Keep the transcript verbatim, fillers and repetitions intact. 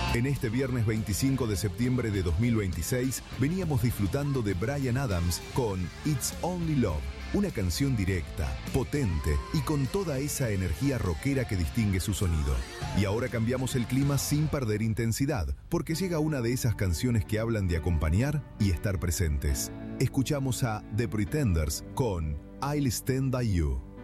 En este viernes veinticinco de septiembre de dos mil veintiséis, veníamos disfrutando de Bryan Adams con It's Only Love, una canción directa, potente y con toda esa energía rockera que distingue su sonido. Y ahora cambiamos el clima sin perder intensidad, porque llega una de esas canciones que hablan de acompañar y estar presentes. Escuchamos a The Pretenders con I'll Stand By You.